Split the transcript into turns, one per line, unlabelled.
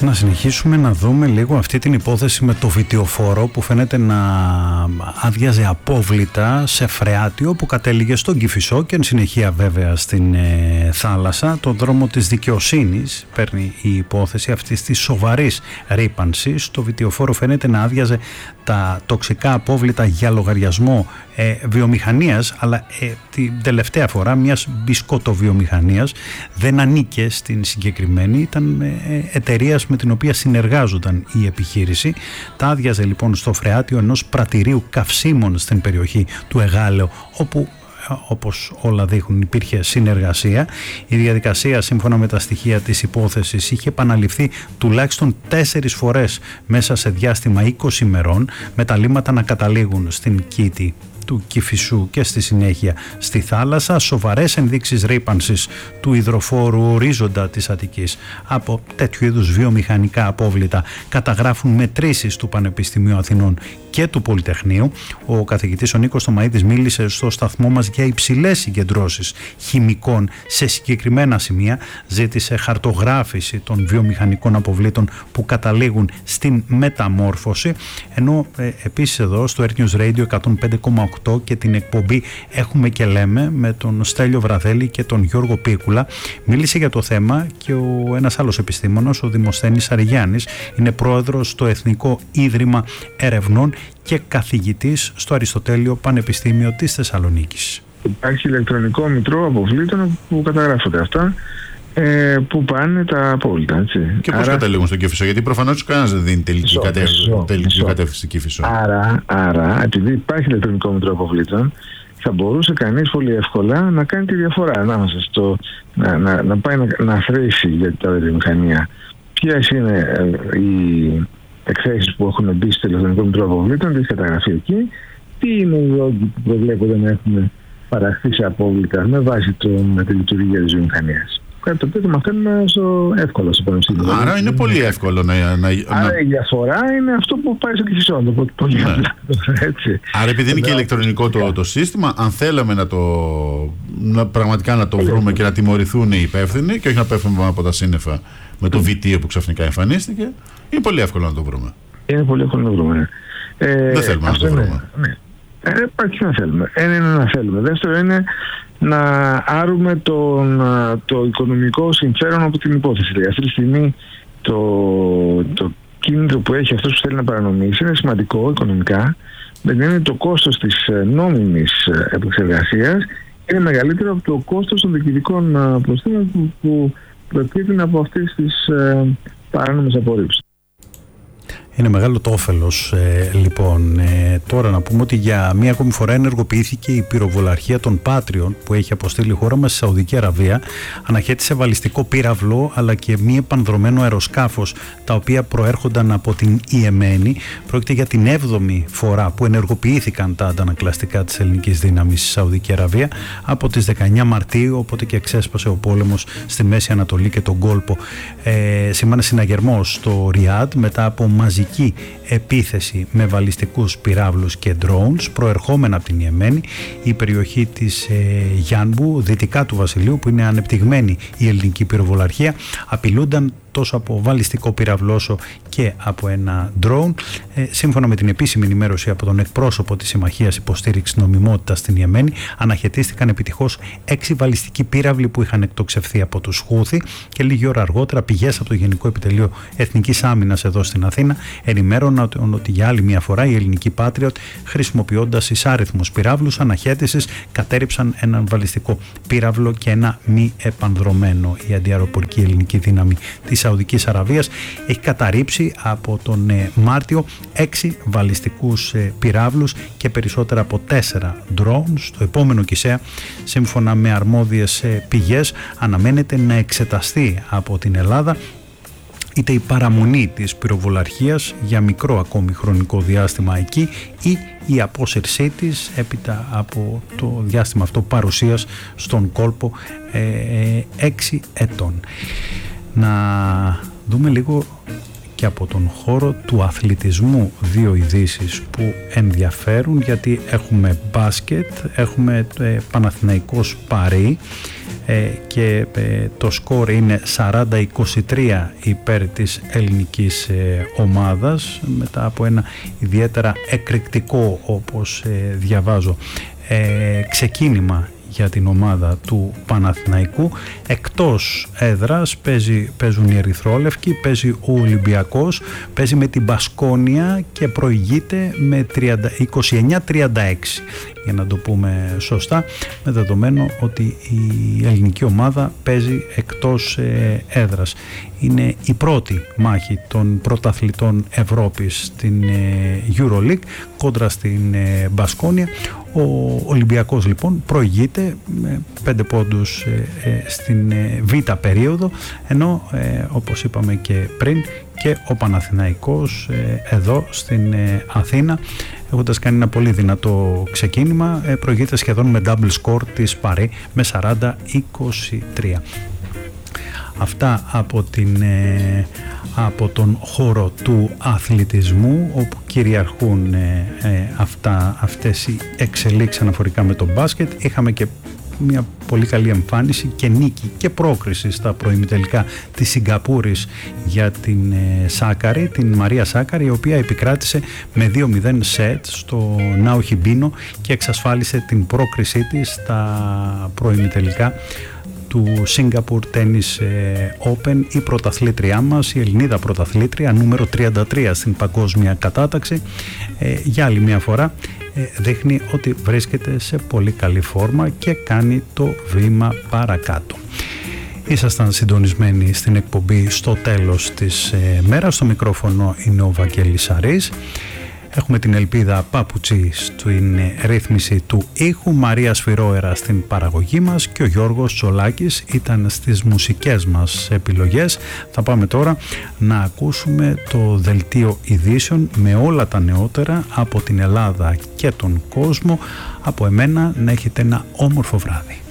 Να συνεχίσουμε να δούμε λίγο αυτή την υπόθεση με το βιτιοφόρο που φαίνεται να άδειαζε απόβλητα σε φρεάτιο που κατέληγε στον Κηφισό και εν συνεχεία βέβαια στην θάλασσα. Το δρόμο της δικαιοσύνης παίρνει η υπόθεση αυτής της σοβαρής ρύπανσης. Το βιτιοφόρο φαίνεται να άδειαζε τα τοξικά απόβλητα για λογαριασμό βιομηχανίας, αλλά την τελευταία φορά μιας μπισκοτοβιομηχανίας. Δεν ανήκε στην συγκεκριμένη, ήταν εταιρείας με την οποία συνεργάζονταν η επιχείρηση. Τα άδειαζε λοιπόν στο φρεάτιο ενός πρατηρίου καυσίμων στην περιοχή του Εγάλεο, όπου όπως όλα δείχνουν υπήρχε συνεργασία. Η διαδικασία σύμφωνα με τα στοιχεία της υπόθεσης είχε επαναληφθεί τουλάχιστον 4 φορές μέσα σε διάστημα 20 ημερών, με τα λίμματα να καταλήγουν στην κήτη του Κηφισού και στη συνέχεια στη θάλασσα. Σοβαρές ενδείξεις ρύπανσης του υδροφόρου ορίζοντα της Αττικής από τέτοιου είδους βιομηχανικά απόβλητα καταγράφουν μετρήσεις του Πανεπιστημίου Αθηνών και του Πολυτεχνείου. Ο καθηγητής ο Νίκος Τωμαΐδης μίλησε στο σταθμό μας για υψηλές συγκεντρώσεις χημικών σε συγκεκριμένα σημεία. Ζήτησε χαρτογράφηση των βιομηχανικών αποβλήτων που καταλήγουν στην μεταμόρφωση. Ενώ επίσης εδώ στο Earth News Radio 105,8 και την εκπομπή Έχουμε και Λέμε με τον Στέλιο Βραδέλη και τον Γιώργο Πίκουλα μίλησε για το θέμα και ένας άλλος επιστήμονας, ο Δημοσθένης Αριγιάννης, είναι πρόεδρος στο Εθνικό Ίδρυμα Ερευνών και καθηγητής στο Αριστοτέλειο Πανεπιστήμιο της Θεσσαλονίκης.
Υπάρχει ηλεκτρονικό μητρό αποβλήτων που καταγράφονται αυτά, που πάνε τα απόβλητα, έτσι.
Και πώς καταλήγουν στον Κηφισό, γιατί προφανώς κανένας δεν δίνει τελική κατεύθυνση Κηφισό.
Άρα, επειδή υπάρχει ηλεκτρονικό μητρό αποβλήτων, θα μπορούσε κανείς πολύ εύκολα να κάνει τη διαφορά ανάμεσα στο να πάει να θρήσει για τα βιομηχανία ποιες είναι οι εκθέσεις που έχουν μπει στο ηλεκτρονικό μητρό αποβλήτων, τι έχει καταγραφεί εκεί, τι είναι οι λόγοι που προβλέπονται να έχουν παραχθεί σε απόβλητα με βάση τη λειτουργία της βιομηχανίας. Κάτι το οποίο το μαθαίνουμε εύκολα στο πανεπιστήμιο.
Άρα είναι πολύ εύκολο
Άρα η διαφορά είναι αυτό που πάει στο Κηφισό. Πολύ απλά.
Άρα επειδή είναι και ηλεκτρονικό το σύστημα, αν θέλαμε πραγματικά να το βρούμε και να τιμωρηθούν οι υπεύθυνοι και όχι να πέφτουμε από τα σύννεφα με το βιτίο που ξαφνικά εμφανίστηκε, είναι πολύ εύκολο να το βρούμε.
Είναι πολύ εύκολο να το βρούμε.
Δεν θέλουμε να το βρούμε.
Υπάρχει να θέλουμε. Ένα είναι να θέλουμε. Δεύτερο είναι να άρουμε το οικονομικό συμφέρον από την υπόθεση. Δηλαδή, αυτή τη στιγμή το κίνητρο που έχει αυτός που θέλει να παρανομήσει είναι σημαντικό οικονομικά, δηλαδή το κόστος της νόμιμης επεξεργασίας είναι μεγαλύτερο από το κόστος των διοικητικών προστήμων που προκύπτουν από αυτές τις παράνομες απορρίψεις.
Είναι μεγάλο το όφελος λοιπόν. Τώρα να πούμε ότι για μία ακόμη φορά ενεργοποιήθηκε η πυροβολαρχία των Πάτριων που έχει αποστείλει η χώρα μας στη Σαουδική Αραβία. Αναχέτησε βαλιστικό πύραυλο αλλά και μη επανδρωμένο αεροσκάφος, τα οποία προέρχονταν από την Ιεμένη. Πρόκειται για την 7η φορά που ενεργοποιήθηκαν τα αντανακλαστικά της ελληνικής δύναμης στη Σαουδική Αραβία από τις 19 Μαρτίου, οπότε και ξέσπασε ο πόλεμος στη Μέση Ανατολή και τον κόλπο. Σήμανε συναγερμό στο Ριάντ μετά από μαζική επίθεση με βαλιστικούς πυράβλους και drones προερχόμενα από την Ιεμένη. Η περιοχή της Γιάνμπου, δυτικά του Βασιλείου, που είναι ανεπτυγμένη η ελληνική πυροβολαρχία, απειλούνταν τόσο από βαλιστικό πυραυλό όσο και από ένα drone. Σύμφωνα με την επίσημη ενημέρωση από τον εκπρόσωπο της Συμμαχίας Υποστήριξης Νομιμότητας στην Ιεμένη, αναχαιτίστηκαν επιτυχώς 6 βαλιστικοί πύραυλοι που είχαν εκτοξευθεί από τους Χούθη και λίγη ώρα αργότερα πηγές από το Γενικό Επιτελείο Εθνικής Άμυνας εδώ στην Αθήνα ενημέρωναν ότι για άλλη μια φορά οι ελληνικοί Patriot, χρησιμοποιώντας εισάριθμους πυράβλους αναχέτησης, κατέρριψαν έναν βαλιστικό πύραυλο και ένα μη επανδρωμένο. Η αντιαεροπορική ελληνική δύναμη της Σαουδικής Αραβίας έχει καταρρίψει από τον Μάρτιο 6 βαλιστικούς πυράβλους και περισσότερα από 4 drones. Το επόμενο ΚΙΣΕΑ, σύμφωνα με αρμόδιες πηγές, αναμένεται να εξεταστεί από την Ελλάδα είτε η παραμονή της πυροβολαρχίας για μικρό ακόμη χρονικό διάστημα εκεί ή η απόσυρσή της έπειτα από το διάστημα αυτό παρουσίας στον κόλπο 6 ετών. Να δούμε λίγο και και από τον χώρο του αθλητισμού δύο ειδήσεις που ενδιαφέρουν, γιατί έχουμε μπάσκετ, έχουμε Παναθηναϊκός Παρί και το σκορ είναι 40-23 υπέρ της ελληνικής ομάδας, μετά από ένα ιδιαίτερα εκρηκτικό, όπως διαβάζω, ξεκίνημα για την ομάδα του Παναθηναϊκού. Εκτός έδρας παίζουν οι Ερυθρόλευκοι, παίζει ο Ολυμπιακός, παίζει με την Μπασκόνια και προηγείται με 29-36, για να το πούμε σωστά, με δεδομένο ότι η ελληνική ομάδα παίζει εκτός έδρας. Είναι η πρώτη μάχη των πρωταθλητών Ευρώπης στην EuroLeague κόντρα στην Μπασκόνια. Ο Ολυμπιακός λοιπόν προηγείται με 5 πόντους στην β' περίοδο, ενώ όπως είπαμε και πριν, και ο Παναθηναϊκός εδώ στην Αθήνα, έχοντας κάνει ένα πολύ δυνατό ξεκίνημα, προηγείται σχεδόν με double score της Παρί με 40-23. Αυτά από τον χώρο του αθλητισμού, όπου κυριαρχούν αυτές οι εξελίξεις αναφορικά με τον μπάσκετ. Είχαμε και μια πολύ καλή εμφάνιση και νίκη και πρόκριση στα προημιτελικά της Σιγκαπούρης για την Σάκαρη, την Μαρία Σάκαρη, η οποία επικράτησε με 2-0 σετ στο Ναοχιμπίνο και εξασφάλισε την πρόκρισή της στα προημιτελικά του Singapore Tennis Open. Η πρωταθλήτριά μας, η Ελληνίδα πρωταθλήτρια, νούμερο 33 στην παγκόσμια κατάταξη, για άλλη μια φορά δείχνει ότι βρίσκεται σε πολύ καλή φόρμα και κάνει το βήμα παρακάτω. Ήσασταν συντονισμένοι στην εκπομπή Στο τέλος της μέρας. Στο μικρόφωνο είναι ο Βαγγέλης Σαρής. Έχουμε την Ελπίδα Παπουτσή στην ρύθμιση του ήχου, Μαρία Σφυρόερα στην παραγωγή μας και ο Γιώργος Τσολάκης ήταν στις μουσικές μας επιλογές. Θα πάμε τώρα να ακούσουμε το δελτίο ειδήσεων με όλα τα νεότερα από την Ελλάδα και τον κόσμο. Από εμένα να έχετε ένα όμορφο βράδυ.